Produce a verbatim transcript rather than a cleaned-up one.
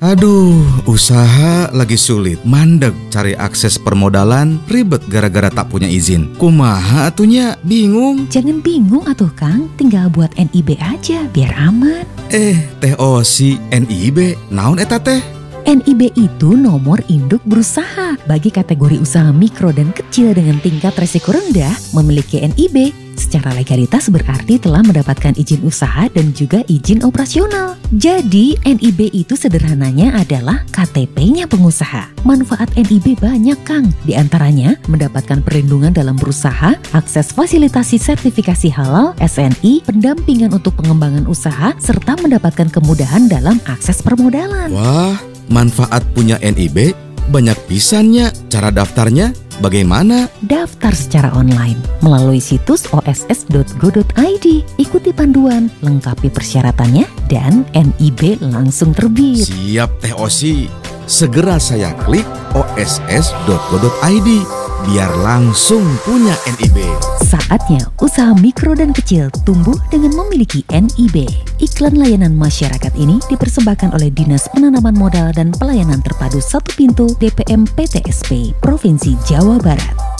Aduh, usaha lagi sulit, mandeg cari akses permodalan, ribet gara-gara tak punya izin. Kumaha atunya, bingung. Jangan bingung atuh Kang, tinggal buat N I B aja biar aman. Eh, Teh Osi, N I B, naon eta teh? N I B itu nomor induk berusaha. Bagi kategori usaha mikro dan kecil dengan tingkat resiko rendah, memiliki N I B secara legalitas berarti telah mendapatkan izin usaha dan juga izin operasional. Jadi N I B itu sederhananya adalah K T P-nya pengusaha. Manfaat N I B banyak Kang, di antaranya mendapatkan perlindungan dalam berusaha, akses fasilitasi sertifikasi halal, S N I, pendampingan untuk pengembangan usaha, serta mendapatkan kemudahan dalam akses permodalan. Wah, manfaat punya N I B banyak pisannya. Cara daftarnya bagaimana? Daftar secara online melalui situs o s s dot go dot i d. Ikuti panduan, lengkapi persyaratannya, dan N I B langsung terbit. Siap Teh Osi. Segera saya klik o s s dot go dot i d biar langsung punya N I B. Saatnya usaha mikro dan kecil tumbuh dengan memiliki N I B. Iklan layanan masyarakat ini dipersembahkan oleh Dinas Penanaman Modal dan Pelayanan Terpadu Satu Pintu D P M P T S P Provinsi Jawa Barat.